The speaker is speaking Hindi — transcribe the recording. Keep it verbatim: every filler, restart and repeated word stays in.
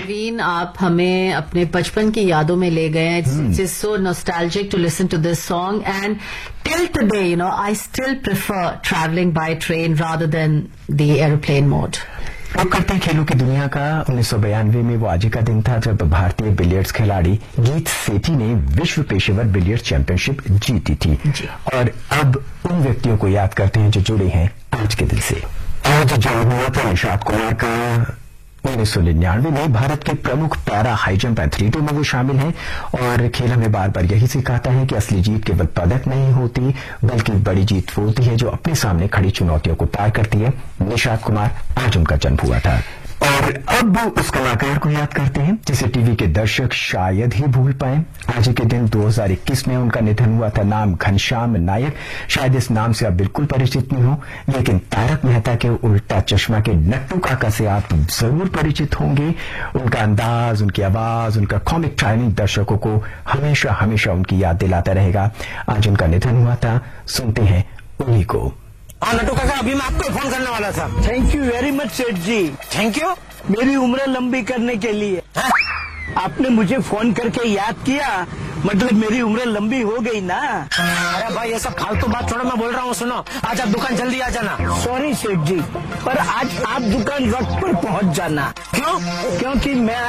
नवीन, आप हमें अपने बचपन की यादों में ले गए हैं. It's just so nostalgic to listen to this song, and till today, you know, I still prefer traveling by train rather than the aeroplane mode. अब करते हैं खेलों की दुनिया का. उन्नीस सौ बयानवे में वो आज का दिन था जब भारतीय बिलियर्ड्स खिलाड़ी गीत सेठी ने विश्व पेशेवर बिलियर्ड्स चैंपियनशिप जीती थी. और अब उन व्यक्तियों को याद करते हैं जो जुड़े हैं आज के दिन से. आज जन्म हुआ था निषाद कुमार का. उन्नीस सौ निन्यानवे में भारत के प्रमुख पैरा हाई जंप एथलीटों में वो शामिल हैं और खेल हमें बार बार यही सिखाता है कि असली जीत केवल पदक नहीं होती बल्कि बड़ी जीत वो होती है जो अपने सामने खड़ी चुनौतियों को पार करती है. निषाद कुमार, आज उनका जन्म हुआ था. और अब उस कलाकार को याद करते हैं जिसे टीवी के दर्शक शायद ही भूल पाए. आज के दिन दो हज़ार इक्कीस में उनका निधन हुआ था. नाम घनश्याम नायक. शायद इस नाम से आप बिल्कुल परिचित नहीं हो, लेकिन तारक मेहता के उल्टा चश्मा के नट्टू काका से आप जरूर परिचित होंगे. उनका अंदाज, उनकी आवाज, उनका कॉमिक टाइमिंग दर्शकों को हमेशा हमेशा उनकी याद दिलाता रहेगा. आज उनका निधन हुआ था. सुनते हैं उन्हीं को. हाँ नटू काका, अभी मैं आपको फोन करने वाला था. थैंक यू वेरी मच सेठ जी. Thank you. मेरी उम्र लंबी करने के लिए. हा? आपने मुझे फोन करके याद किया, मतलब मेरी उम्र लंबी हो गई ना. अरे भाई ये सब फालतू बात छोड़ो, मैं बोल रहा हूँ सुनो. आज आप दुकान जल्दी आ जाना. सॉरी सेठ जी, पर आज आप दुकान वक्त पर पहुँच जाना. क्यों? क्योंकि मैं